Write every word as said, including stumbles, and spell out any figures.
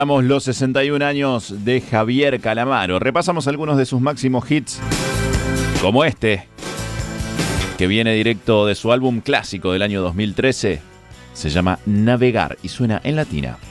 Damos los sesenta y un años de Javier Calamaro. Repasamos algunos de sus máximos hits, como este, que viene directo de su álbum clásico del año dos mil trece. Se llama Navegar y suena en latina.